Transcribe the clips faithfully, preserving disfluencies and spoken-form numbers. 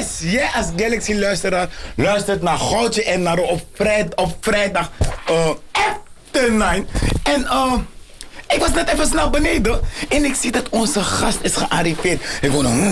Yes, jij als Galaxy-luisteraar luistert naar Goudje en naar op, vrijd, op vrijdag uh, After Nine. En uh, ik was net even snel beneden en ik zie dat onze gast is gearriveerd. Ik hoor een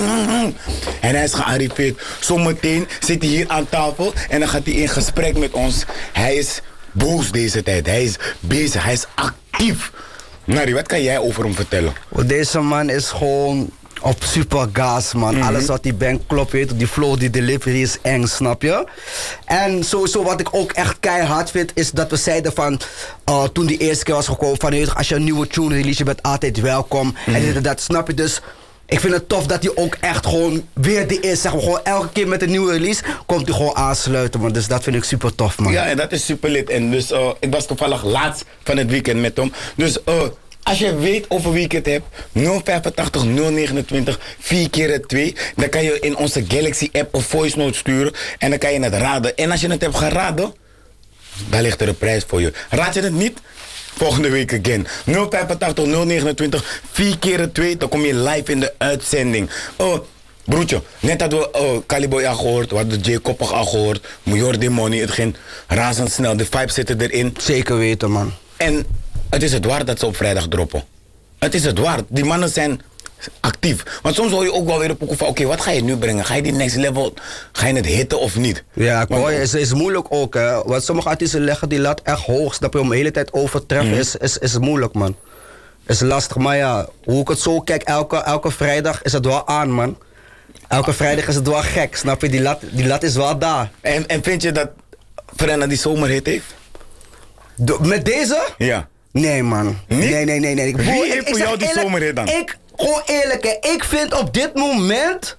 en hij is gearriveerd. Zometeen zit hij hier aan tafel en dan gaat hij in gesprek met ons. Hij is boos deze tijd, hij is bezig, hij is actief. Nari, wat kan jij over hem vertellen? Deze man is gewoon op super gas, man. Mm-hmm. Alles wat die bank klopt, weet, die flow, die delivery is eng, snap je? En sowieso wat ik ook echt keihard vind, is dat we zeiden van, uh, toen die eerste keer was gekomen, van weet, als je een nieuwe tune release, je bent altijd welkom. Mm-hmm. En dat snap je dus. Ik vind het tof dat hij ook echt gewoon weer de is, zeg maar, gewoon elke keer met een nieuwe release komt hij gewoon aansluiten, man. Dus dat vind ik super tof, man. Ja, en dat is super lit. En dus uh, ik was toevallig laatst van het weekend met hem. Dus uh, als je weet over wie ik het heb, nul vijfentachtig nul negenentwintig vier keer twee, dan kan je in onze Galaxy app een voice note sturen en dan kan je het raden. En als je het hebt geraden, dan ligt er een prijs voor je. Raad je het niet? Volgende week again. nul vijfentachtig nul negenentwintig vier keer twee, dan kom je live in de uitzending. Oh, broertje, net hadden we uh, Caliboy al gehoord, we hadden Jay Koppig al gehoord, Major Money, het ging razendsnel, de vibes zitten erin. Zeker weten, man. En het is het waard dat ze op vrijdag droppen. Het is het waard. Die mannen zijn actief. Want soms hoor je ook wel weer op van, oké, okay, wat ga je nu brengen? Ga je die next level, ga je het hitten of niet? Ja, ik hoor je, het is moeilijk ook, hè. Want sommige artiesten leggen die lat echt hoog, snap je, om de hele tijd overtreffen, mm. is, is, is moeilijk, man. Is lastig, maar ja, hoe ik het zo kijk, elke, elke vrijdag is het wel aan, man. Elke vrijdag is het wel gek, snap je, die lat, die lat is wel daar. En, en vind je dat Frenna die zomerhit heeft? Do, met deze? Ja. Nee, man. Nee? Nee, nee, nee. nee. Ik, Wie boy, heeft ik, voor ik jou die eerlijk, zomerhit dan? Ik, gewoon eerlijk, hè. Ik vind op dit moment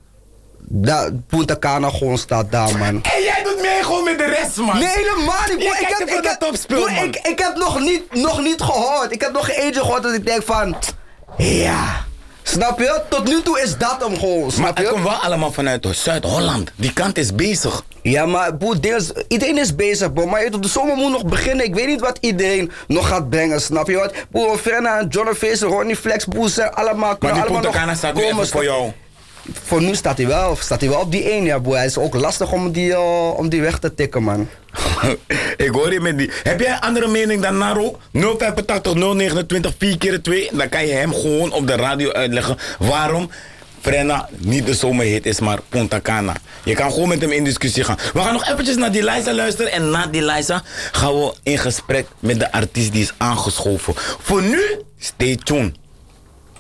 dat Punta Cana gewoon staat daar, man. En jij doet mee gewoon met de rest, man. Nee, helemaal niet. Je Ik heb, ik, heb, topspeel, boy, man. ik, ik heb nog niet, nog niet gehoord. Ik heb nog geen eentje gehoord dat ik denk van, ja. Snap je? Tot nu toe is dat hem gewoon, snap maar je? het komt wel allemaal vanuit Zuid-Holland. Die kant is bezig. Ja, maar boer, deels, iedereen is bezig, bro. Maar de zomer moet nog beginnen. Ik weet niet wat iedereen nog gaat brengen, snap je wat? Boer, Frenna, John Face, Ronnie Flex, boer, zijn allemaal... Maar die allemaal Punta Cana staat nu even voor jou. Voor nu staat hij wel, staat hij wel op die één, ja, boer. Hij is ook lastig om die, uh, om die weg te tikken, man. Ik hoor je met die. Heb jij een andere mening dan Naro? nul vijfentachtig nul negenentwintig vier keer twee. Dan kan je hem gewoon op de radio uitleggen waarom Frenna niet de zomerhit is, maar Punta Cana. Je kan gewoon met hem in discussie gaan. We gaan nog eventjes naar die Liza luisteren. En na die Liza gaan we in gesprek met de artiest die is aangeschoven. Voor nu, stay tuned.